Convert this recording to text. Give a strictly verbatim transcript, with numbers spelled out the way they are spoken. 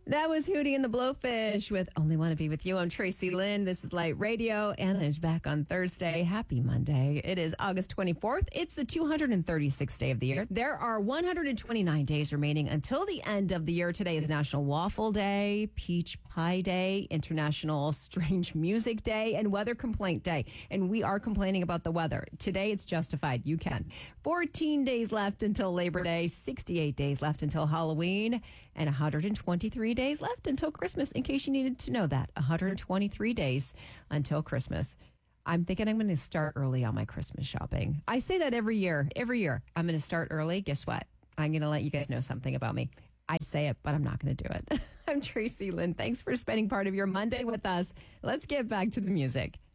That was Hootie and the Blowfish with Only Want to Be With You. I'm Tracy Lynn. This is Light Radio. Anna is back on Thursday. Happy Monday. It is August twenty-fourth. It's the two hundred thirty-sixth day of the year. There are one hundred twenty-nine days remaining until the end of the year. Today is National Waffle Day, Peach Pie Day, International Strange Music Day, and Weather Complaint Day. And we are complaining about the weather. Today it's justified. You can. fourteen days left until Labor Day, sixty-eight days left until Halloween, and one hundred twenty-three days left until Christmas, in case you needed to know that. one hundred twenty-three days until Christmas. I'm thinking I'm going to start early on my Christmas shopping. I say that every year. Every year. I'm going to start early. Guess what? I'm going to let you guys know something about me. I say it, but I'm not going to do it. I'm Tracy Lynn. Thanks for spending part of your Monday with us. Let's get back to the music.